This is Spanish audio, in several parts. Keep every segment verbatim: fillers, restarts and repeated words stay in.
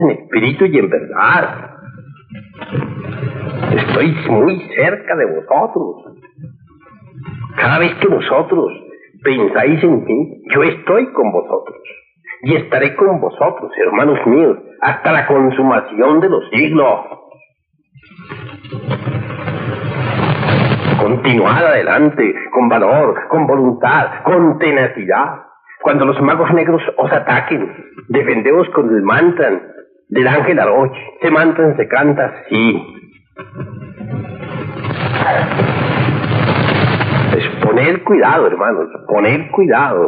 en espíritu y en verdad. Estoy muy cerca de vosotros. Cada vez que vosotros pensáis en mí, yo estoy con vosotros. Y estaré con vosotros, hermanos míos, hasta la consumación de los siglos. Continuad adelante, con valor, con voluntad, con tenacidad. Cuando los magos negros os ataquen, defendeos con el mantra del ángel Aroch. Ese mantra se canta así. Pues poned cuidado, hermanos, poned cuidado.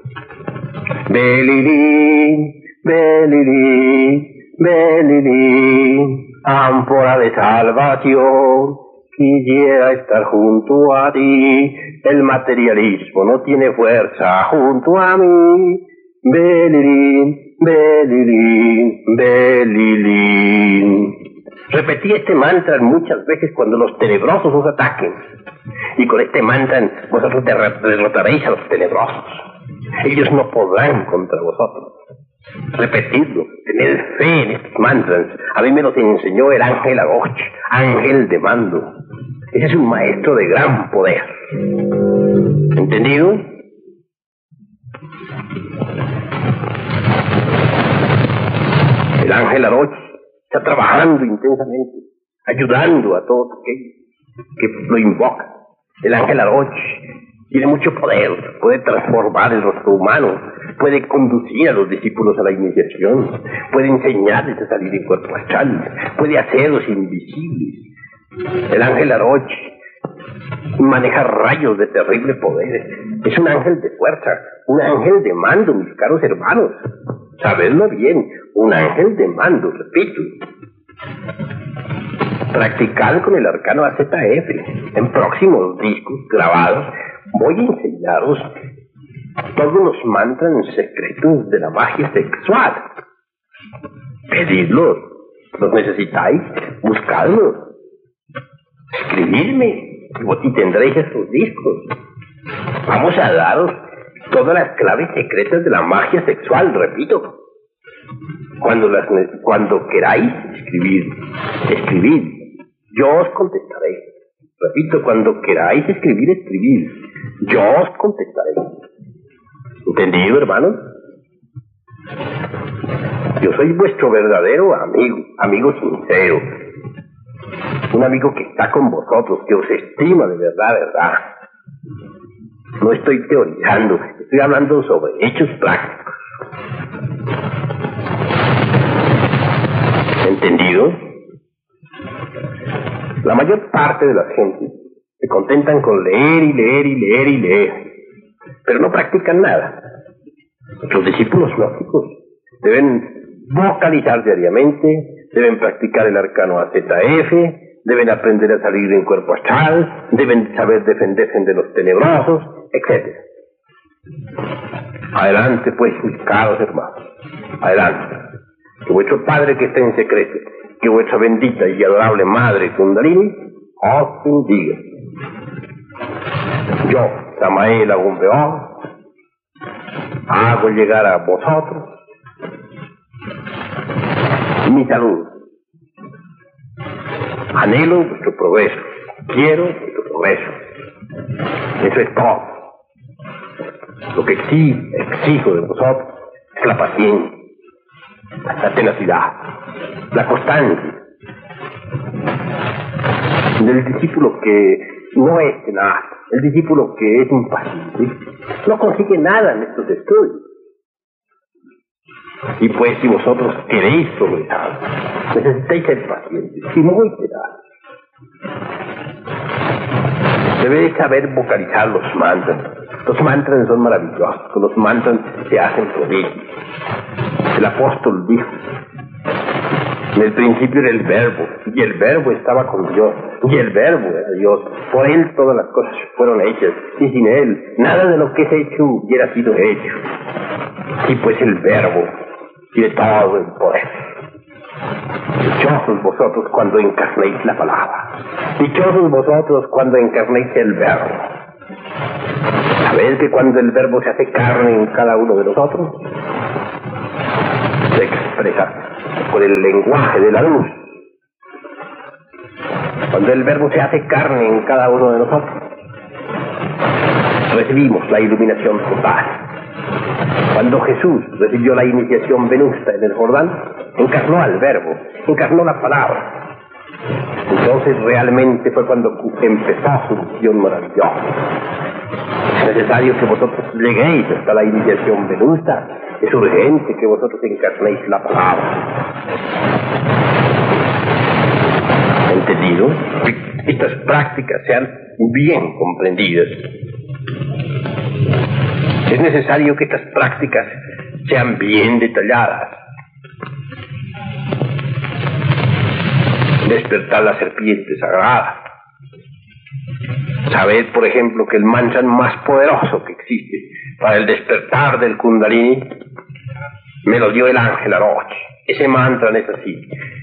Belilín, belilín, belilín, ámpora de salvación, quisiera estar junto a ti. El materialismo no tiene fuerza junto a mí. Belilín, belilín, belilín. Repetí este mantra muchas veces cuando los tenebrosos os ataquen. Y con este mantra vosotros derrotaréis a los tenebrosos. Ellos no podrán contra vosotros. Repetidlo, tened fe en estos mantras. A mí me los enseñó el ángel Aroch, ángel de mando. Ese es un maestro de gran poder. ¿Entendido? El ángel Aroch está trabajando intensamente, ayudando a todos aquellos que lo invocan. El ángel Aroch tiene mucho poder, puede transformar el rostro humano, puede conducir a los discípulos a la iniciación, puede enseñarles a salir en cuerpo astral, puede hacerlos invisibles. El ángel Aroch maneja rayos de terrible poder. Es un ángel de fuerza, un ángel de mando, mis caros hermanos. Sabedlo bien, un ángel de mando, repito. Practicad con el arcano A Z F. En próximos discos grabados voy a enseñaros todos los mantras secretos de la magia sexual. Pedidlos, los necesitáis, buscadlos. Escribidme y tendréis esos discos. Vamos a daros todas las claves secretas de la magia sexual, repito. Cuando las cuando queráis escribir, escribid. Yo os contestaré. Repito, cuando queráis escribir, escribid. Yo os contestaré. ¿Entendido, hermanos? Yo soy vuestro verdadero amigo, amigo sincero. Un amigo que está con vosotros, que os estima de verdad, verdad. No estoy teorizando, estoy hablando sobre hechos prácticos. ¿Entendido? La mayor parte de las gentes se contentan con leer y leer y leer y leer, pero no practican nada. Los discípulos gnósticos deben vocalizar diariamente, deben practicar el arcano A Z F, deben aprender a salir en cuerpo astral, deben saber defenderse de los tenebrosos, etcétera. Adelante, pues, mis caros hermanos, adelante. Que vuestro Padre que está en secreto, que vuestra bendita y adorable Madre Kundalini os bendiga. Yo, Samael Agumbeo, hago llegar a vosotros mi salud. Anhelo vuestro progreso, quiero vuestro progreso. Eso es todo. Lo que sí exijo de vosotros es la paciencia, la tenacidad, la constancia. Del discípulo que no es tenaz, el discípulo que es impaciente, no consigue nada en estos estudios. Y pues si vosotros queréis progresar, necesitáis ser pacientes y muy tenaces. Debéis saber vocalizar los mantras. Los mantras son maravillosos, con los mantras se hacen prodigios. El apóstol dijo: en el principio era el verbo, y el verbo estaba con Dios, y el verbo era Dios. Por él todas las cosas fueron hechas, y sin él nada de lo que es hecho hubiera sido hecho. Y pues el verbo tiene todo el poder. Dichosos vosotros cuando encarnéis la palabra. Dichosos vosotros cuando encarnéis el verbo. ¿Sabéis que cuando el verbo se hace carne en cada uno de nosotros, se expresa por el lenguaje de la luz. Cuando el Verbo se hace carne en cada uno de nosotros, recibimos la iluminación total. Cuando Jesús recibió la iniciación venusta en el Jordán, encarnó al Verbo, encarnó la palabra. Entonces realmente fue cuando empezó su misión maravillosa. Es necesario que vosotros lleguéis hasta la iniciación venusta. Es urgente que vosotros encarnéis la palabra. ¿Entendido? Que estas prácticas sean bien comprendidas. Es necesario que estas prácticas sean bien detalladas. Despertar la serpiente sagrada. Sabed, por ejemplo, que el mantra más poderoso que existe para el despertar del Kundalini me lo dio el ángel Aroch. Ese mantra es así: